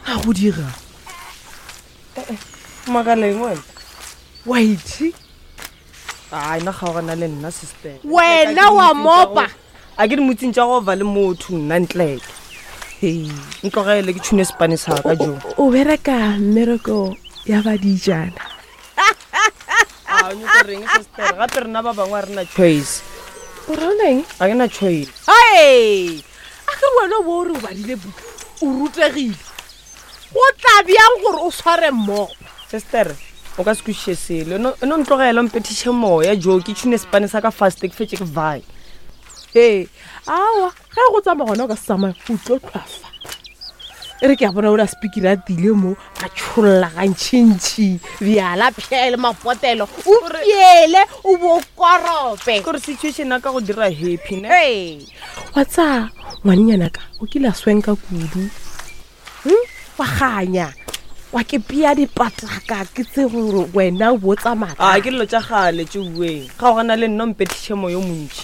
a go dira makaleng wena waiti a ina kgaogana le nna sister wena wa mopa a ke di motsing tša go ba le motho nna ntleke ntlogele ke tšhune sepane sa ka jo o bereka mmereko ya badijana a nyaka reng sister gape rena ba bangwe a rena choice o roneng ga ke na choice ai a ke wena bo re o badile buka o rutegile o tla bjang gore o sware mmogo sister o ka se kwešiše selo eno ntlogela mpethiše moya jo ke tšhune sepane sa ka fast ke fetse ke vai awa ga go tsamaya gona o ka se tsamaya o tlo tlhwafa e re ke a bona o la speaker a tile mo a tšholola gantšhintšhi bjala pšhele mapotelo o piele o bokorope kore situation a ka go dira happy ne wa tsa ngwanenyana ka o kile a swenka kudu wa ganya wa ke pia dipataka ke tse gore wena o botsa mata a ke dilo tša gale tše bueng ga o gana le nna mpethiše moya o montši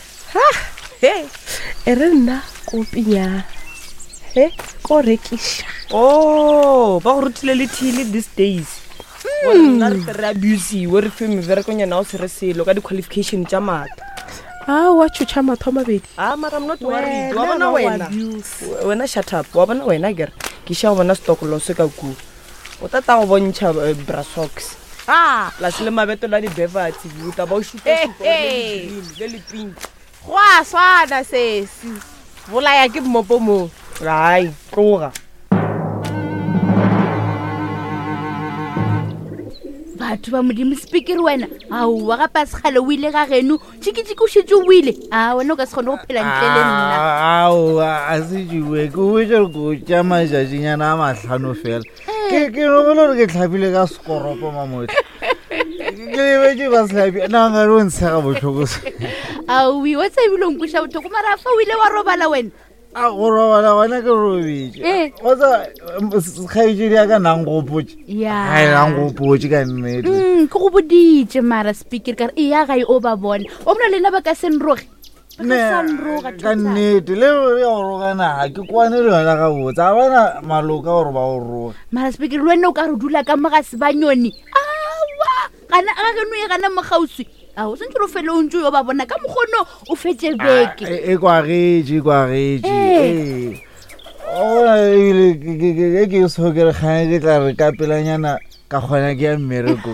e re nna kopinya ko rekiša ba go rutile le thile these days nna re re abusiwe re fe meberekonyana o se re selo ka di-qualification tša mata wa tšhotšha matho a mabedi mara I'm not worried wa bona wena shut up wa bona wena kere ke ša go bona stokolo se ka ku o tata go bontšha brasox la se le mabeto la di-beverts buta ba o šupa le le pink go a swana sesi bolaya ke mmopo moo ai tloga batho ba modimo speaker wena aowa gape a segale o ile ga geno tšhikitšhiki o šetse o ile wena o ka se kgone go phela ntle le nna aowa a se jiwe ke botse re ko tša matšatšinyana a mahlano fela ke nogole gore ke tlhapile ka sekoropo mamotlhe ke lebetse ba sehlapi nagare o ntshega botlhokose aowi wa tsa ebile onkoša bothoko mara fa o ile wa robala wena a go robala gona ke robetse otsa sekgaetšedi ya ka nang gopotse nang gopotse ka nnete ke go boditše mara speaker kare e ya gae o ba bona o bona lena ba ka senroge ka nnete le ya go roganaga ke kwane le yona ga botse a bona maloka gore ba go roga mara speaker le wena o ka re dula ka mogase ba nyone awa gana a geno e gana mogausi o sentse ro fele o ntse yo ba bona ka mogono o fetse beke e kwagetše ke sokere kgane ke tla re ka pelanyana ka kgona ke ya mmereko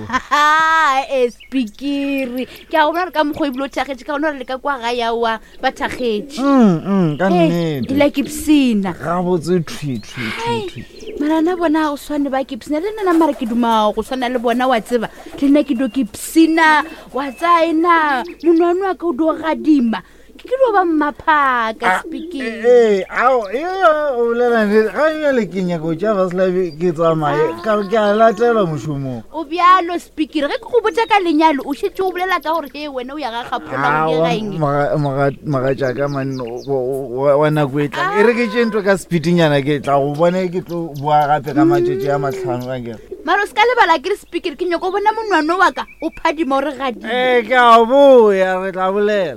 speakere ke a go bona re ka mokgwa ebile o thakgetše ka gona re le ka kwa ga yawa ba thakgetše ka nnete la kipsina gabotse marana bona go swane ba kipsina le nna mara ke duma go swana le bona wa tseba le nna ke do kipsina wa tsaena monwane wa ka o do gadima ke do ba mmaphaka speaking o bolelane ga le ke nyako tša baselabi ke tsamaye ke a latela mošomong o bjalo speaker ge ke go botsa ka lenyalo o šetse o bolela ka gore wena o ya ga kgaphola o gaeng magatšaka man wa nako e tlang e re ke tšentwe ka speedinyana ke tla go bona ke tlo boa gape ka matšetše ya matlhano ka kere mara o se ka lebala ke re speaker ke nyako o bona monwane wa ka o phadima o re gadile ke a boya re tla bolela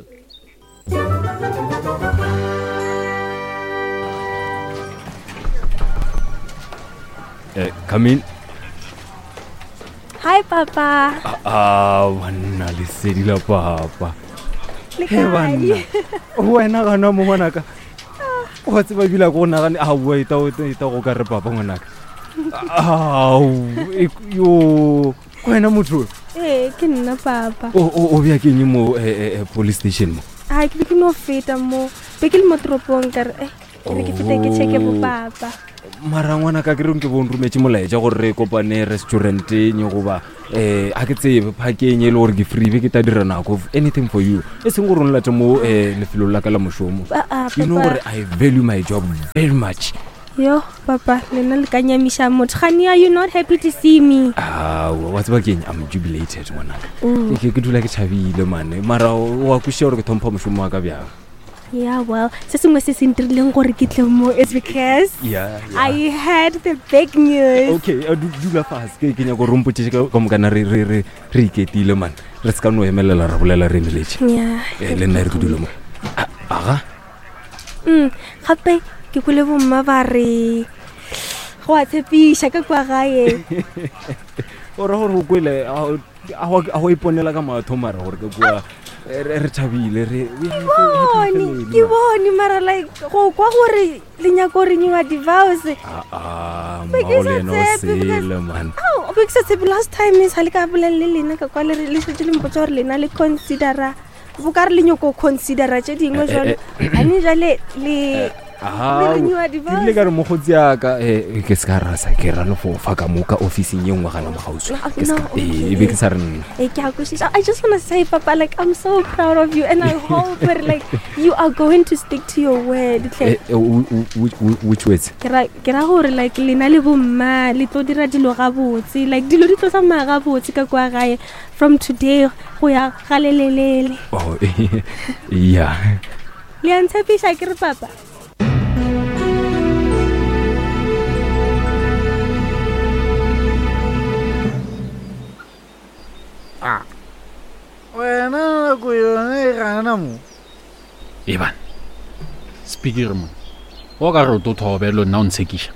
Come in. Hi, Papa. Wanna lesedi la papa. Banna. Wena ga no mo ngwanaka. O tseba bila go nagane wait go ka re papa ngwanaka. Yo wena motho. Ke nna Papa. O bya ke mo police station mo. Ke no feta mo. Be ke le mo tropong ka re ke fete ke cheke bo Papa. Mara ngwana ka ke re nke bon rumetse molaetša gore re kopane restauranteng goba a ke tsebe phakeng e le gore ke free be ke ta dira nako anything for you e seng gore nlate mo lefelo la ka la mošomo you know gore I value my job very much. Yo Papa lena le ka nyamisha motho gane are you not happy to see me? Wa tseba keng I'm jubilated ngwanaka ke dula ke tšhabile mane mara wa kuša gore ke thompha mošomo wa ka bjang. Yeah, well, se sengwe se se ntirileng gore ke tle mo is because I had the big news. Okay, dula fast ke nyaka go rompotše ka mokana re iketile man re se ka no emelela ra bolela re emeletse le nna re ke dula mo gape ke kole bomma ba re go a tshepisha ka kwa gae o ra gore o kwele a go iponela ka matho mara gore ke kwa re thabile ke bone mara like go kwa gore le nyako re nyiwa divorce last time is halika bolelle lena ka kwa le setse le mpotsa gore lena le considera bo ka re le nyoko considera tse dingwe jwale ani jale le le ka re mogotsi yaka ke se ka rasa ke ra le fofa ka moka officing ye nngwe gana mogauso be ke sa re nna I just want to say papa like I'm so proud of you and I hope that like you are going to stick to your word which words ke ra gore like lena le bomma le tlo dira dilo ga botse like dilo di tlo tsamaya ga botse ka kwa gae from today go ya galelelele yeah le antsepisha ke re papa wena go yone gana mo Ivan speaker mo o ka re to thobelo nna o ntshekisha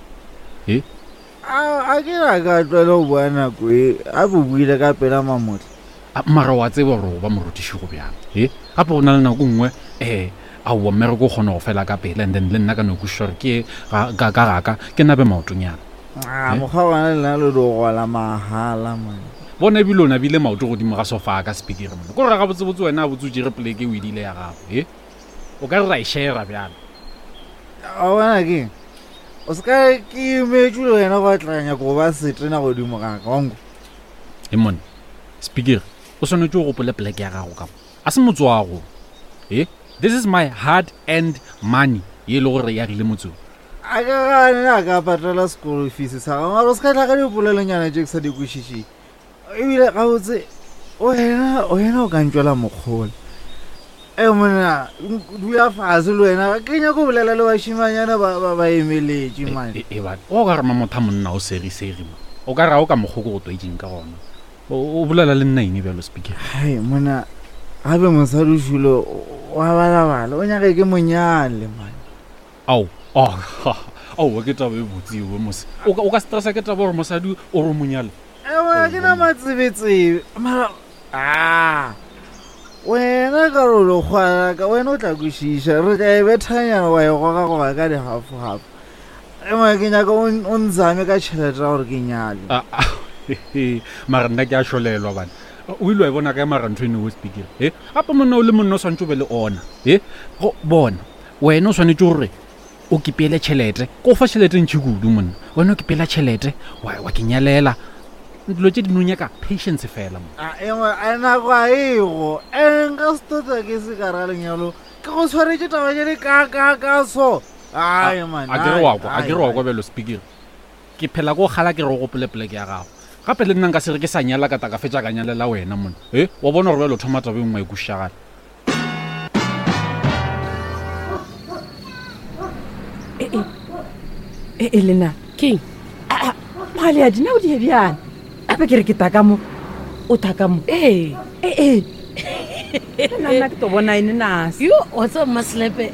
a ke ra ka tlwelo bona go a buile ka pela mamotla mara wa tsebo ro ba morutishi go bjang gape go na le nako nngwe a wa mmere go kgona go fela ka pela and then le nna ka no go sure ke ga ke nabe maotonyana mokgwa wana le na le do gola mahala man bona bilona bile maoto go dimo ga sofa ka speaker mo go re ga botse wena a botsuje re play ke o idile ya gago o ka re ra share bjana a wana ke o ska ke metjulo wena go tlanya go ba setrena go dimo ga gongo mon speaker o sonetse go gopola plek ya gago ka a se motswago this is my hard earned money ye le gore ya rile motso a ka ka patela school fees sa ga o ska tla ka dipolelenyana tse sa di kwishishi ebile ga botse wena o ka ntšwela mokgole mona dula fase le wena ke nya go bolela le bashimanyana ba emeletše mane o ka re mamotha monna o serisegi mo o ka ra o ka mogoko go toitseng ka gona o bolela le nna eng bjalo speaker mona gape mosadi šulo wa balabala o nyaka ke monyale mane au ke taba e botsiwe mose o ka stressa ke taba gore mosadi o re monyale ke na matsebetsebe mara wena ka rolo kgwana ka wena o tla kwešiša re ka e bethanyana wa e goga goba ka dihafohapo ke nyaka o ntsame ka tšhelete ya gore ke nyale mara nna ke a šolelwa bane o ile wa e bona ka marantho ene o speaker gape monna o le monna o swantse o be le ona bona wena o swanetse gore o kepele tšhelete ko fa tšhelete ntšhi kudu monna wena o kepela tšhelete wa ke nyalela dilo tse di nonyaka patience fela mo nako a ego nka se tota ke se ka ra lenyalo ke go tshwaretse taba tse di ka so a ke re wa kwa belo speaker ke phela ko gala ke re go gopole plek ya gago gape le nna nka se re ke sa nyala ka taka fetša ka nyalela wena monna wa bona gore belo thoma tabe ngwe e kušagala lena king male ya dina o di bjana ape ke re ke takamo o takamo nna ke to bona ene nase yo o tsa maslepe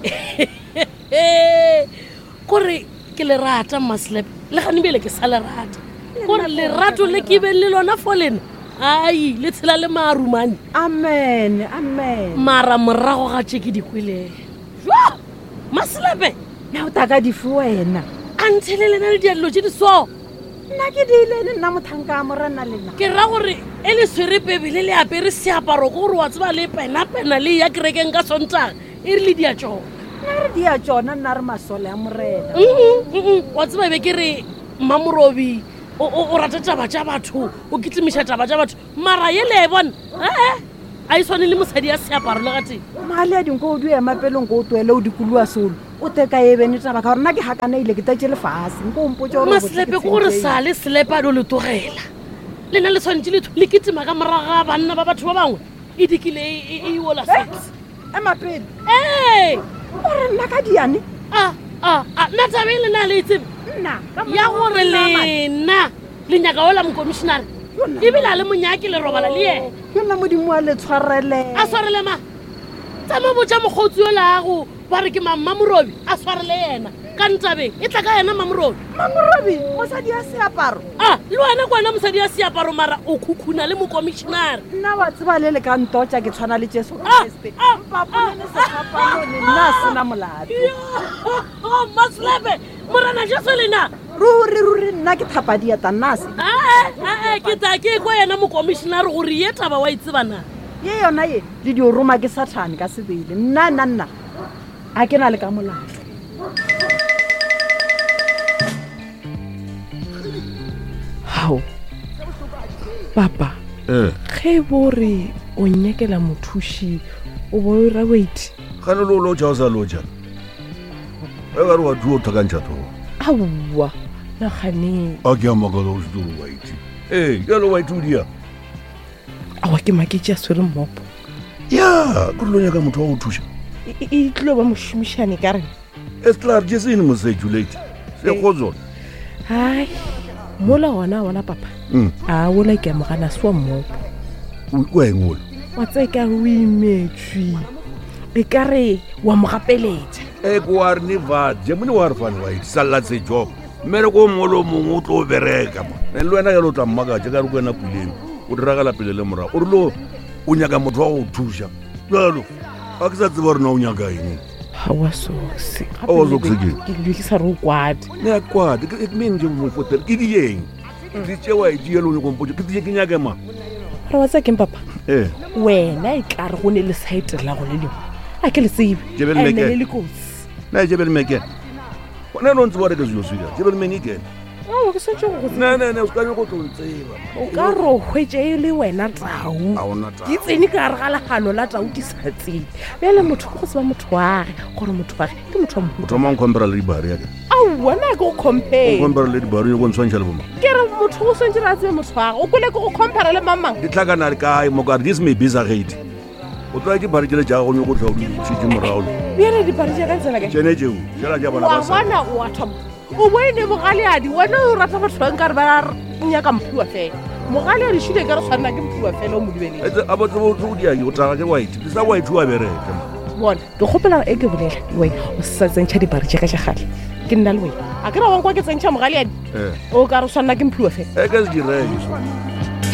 kore ke le rata maslepe le gane bele ke sa le rata kore le rato le ke be le lona folena ai le tshela le marumane amen mara morago ga tše ke di kwele maslepe na o taka difu wena a ntshelelena le dialelo tše di so nna ke diile nna mothanka a morena lena ke ra gore e le swere pebele le apere seaparo ko gore wa tseba le penapena le ya kerekeng ka sontaga e re le dia tsona nna re dia tsona nna re masole a morena wa tseba be ke re mmamorobi o rata taba tša batho o kitlimiša taba tša batho mara ye le e bona a e swane le mosadi ya seaparo le gate male ya dinko o di ema pelong ko o tuele o dikolua solo o teka e bene taba ka gore nna ke gakaneile ke tatše lefase nko ompotse maslepe ko gore sa le selepa do le togela lena le tshwanetse le ketima ka moraga banna ba batho ba bangwe e dikile e ola sex emapele ore nna ka diane nna tabe e lena le itsebe ya gore lena le nyaka ola mokomišenare ebile a le monyake le robala le ene yo nna modimo a le tshwarele a tshwarele ma tsa mo botša mokgotsi yo lago ba re ke mamamorobi a tshwarele yena ka ntabeng e tla ka yena mamorobi mamorobi mosadi ya seaparo le wena kwana mosadi ya seaparo mara o khukhuna le mokomissionara nna wa tseba le le ka ntotša ke tshwana le jesu kriste mpapolele sefapanone nna sena molato maslebe morana jesu lena ruri nna ke thapadieta nnase ke tla ke kwa yena mokomissionara gore ye taba wa itsebana ye yona ye le dioroma ke sathane ka sebele nna a ke na le ka molato hao papa ge bore o nyekela mothuši o bo ra wait gane lo lo ja o sa lo ja e ga re wa duo thakantša to aowa nagane a ke amagalo o se tlo wait jalo wait o dia awa ke maketse a swere mmopo ya ke lo nyaka motho wa go thuša e tlo ba mošomišane ka rena estlar jesene mosejulate se kgotsona hai mola wona papa a wola ke amogana se wa mmopo wa engolo wa tseka o imetswi e ka re wa mo gapeletša ke wa re ne vat jemone wa re fane wa itisalatse job mmere ko mongwe mongwe o tlo bereka mo le wena ya lo tla mmakatša ka re ko wena puleng o diragala pele le morago o re lo o nyaka motho wa go thuša jalo a ke sa tseba gore na o nyaka eng wa soksi ke le ke sa re o kwate ne a kwate it mean je mo fotere ke dieng di tsewa e dielo le kompotse ke di ke nyaka ma re wa tsakeng papa wena e ka re go ne le site la go le lengwe a ke le tsebe ene le kotsi na jebel meke bona no ntse wa re ke zo swika jebel meni ke ke setse go ne o ka go tlo ntseba o ka ro hwetse le wena tau ke tsene ka re galagano la tau ke sa tsebe bele motho go se ba motho wa ge gore motho wa ge ke motho wa motho mang compare le dibari ya ke wena go compare le dibari go ntshwantšha le boma ke re motho go swantse ra tsebe motho wa ge o kole ke go compare le mamang di tlhakana le kae mo ka this may be za gate o tla ke bari tšele ja go go tla o tšhitše moraolo bele di bari ja ka tsela ke tšene tšeo jela ja bona ba sa bona o a thoma o bone mogaleadi wena o rata batho ba nkare ba nyaka mphiwa fela mogaleadi šile ka re tshwanela ke mphiwa fela o mo dibeleng a botse o diang o traga ke white ke sa white wa bereka bona ke kgopela e ke bolela wena o sa tsentšha dibari jaaka ja gale ke nna le wena a ke ra wankwa ke tsentšha mogaleadi o ka re tshwanela ke mphiwa fela ke se direge